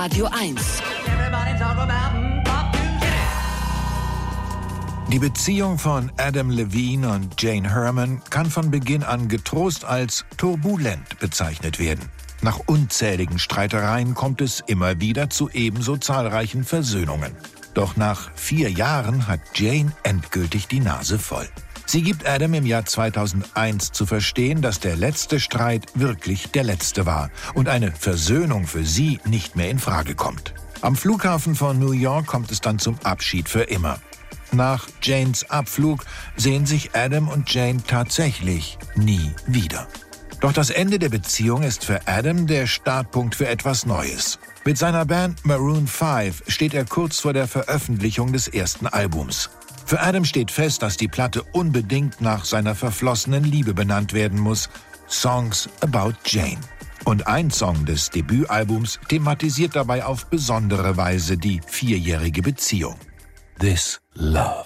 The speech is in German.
Radio 1. Die Beziehung von Adam Levine und Jane Herman kann von Beginn an getrost als turbulent bezeichnet werden. Nach unzähligen Streitereien kommt es immer wieder zu ebenso zahlreichen Versöhnungen. Doch nach 4 Jahren hat Jane endgültig die Nase voll. Sie gibt Adam im Jahr 2001 zu verstehen, dass der letzte Streit wirklich der letzte war und eine Versöhnung für sie nicht mehr in Frage kommt. Am Flughafen von New York kommt es dann zum Abschied für immer. Nach Janes Abflug sehen sich Adam und Jane tatsächlich nie wieder. Doch das Ende der Beziehung ist für Adam der Startpunkt für etwas Neues. Mit seiner Band Maroon 5 steht er kurz vor der Veröffentlichung des ersten Albums. Für Adam steht fest, dass die Platte unbedingt nach seiner verflossenen Liebe benannt werden muss: Songs About Jane. Und ein Song des Debütalbums thematisiert dabei auf besondere Weise die 4-jährige Beziehung. This Love.